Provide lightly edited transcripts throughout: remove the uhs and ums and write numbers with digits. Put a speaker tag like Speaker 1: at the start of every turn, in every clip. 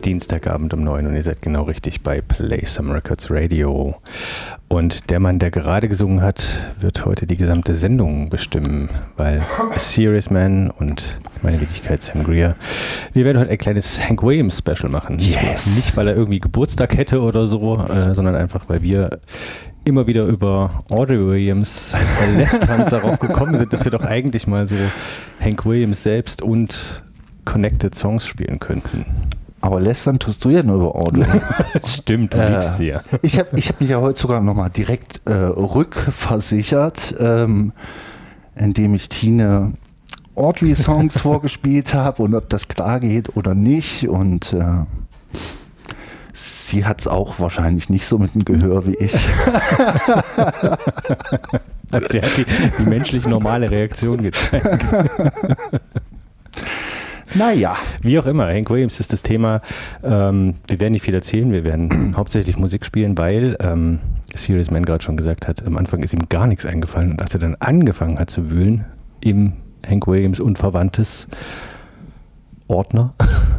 Speaker 1: Dienstagabend um 9 und ihr seid genau richtig bei Play Some Records Radio. Und der Mann, der gerade gesungen hat, wird heute die gesamte Sendung bestimmen, weil A Serious Man und meine Wenigkeit Sam Greer, wir werden heute ein kleines Hank Williams Special machen.
Speaker 2: Yes!
Speaker 1: Nicht, weil er irgendwie Geburtstag hätte oder so, sondern einfach, weil wir immer wieder über Audrey Williams lästernd darauf gekommen sind, dass wir doch eigentlich mal so Hank Williams selbst und Connected Songs spielen könnten.
Speaker 2: Aber lästern tust du ja nur über Audrey.
Speaker 1: Stimmt, du liebst sie ja.
Speaker 2: Ich hab mich ja heute sogar nochmal direkt rückversichert, indem ich Tine Audrey-Songs vorgespielt habe und ob das klar geht oder nicht. Und sie hat es auch wahrscheinlich nicht so mit dem Gehör wie ich.
Speaker 1: Also sie hat die menschlich normale Reaktion gezeigt.
Speaker 2: Naja.
Speaker 1: Wie auch immer, Hank Williams ist das Thema. Wir werden nicht viel erzählen, wir werden hauptsächlich Musik spielen, weil Serious Man gerade schon gesagt hat, am Anfang ist ihm gar nichts eingefallen und als er dann angefangen hat zu wühlen im Hank Williams und Verwandtes Ordner,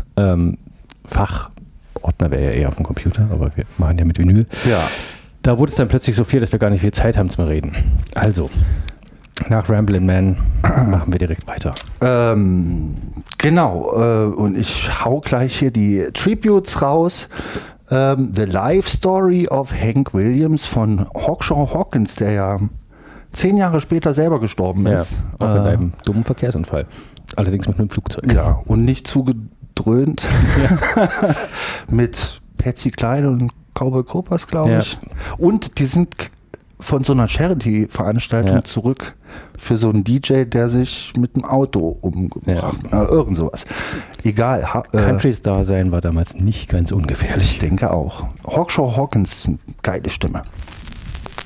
Speaker 1: Fachordner wäre ja eher auf dem Computer, aber wir machen ja mit Vinyl.
Speaker 2: Ja.
Speaker 1: Da wurde es dann plötzlich so viel, dass wir gar nicht viel Zeit haben zum Reden. Also, nach Ramblin' Man machen wir direkt weiter.
Speaker 2: Genau, und ich hau gleich hier die Tributes raus. The Life Story of Hank Williams von Hawkshaw Hawkins, der ja 10 Jahre später selber gestorben ist.
Speaker 1: Auch in einem dummen Verkehrsunfall. Allerdings mit einem Flugzeug.
Speaker 2: Ja, und nicht zugedröhnt. Ja. Mit Patsy Cline und Cowboy Copas, glaube ich. Und die sind von so einer Charity-Veranstaltung zurück für so einen DJ, der sich mit dem Auto umgebracht hat. Irgend sowas. Egal.
Speaker 1: Country-Star sein war damals nicht ganz ungefährlich.
Speaker 2: Ich denke auch. Hawkshaw Hawkins, geile Stimme.